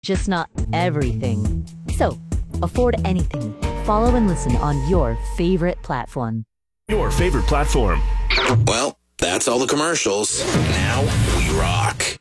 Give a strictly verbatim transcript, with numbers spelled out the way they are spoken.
just not everything. So, afford anything. Follow and listen on your favorite platform. Your favorite platform. Well, that's all the commercials. Now we rock.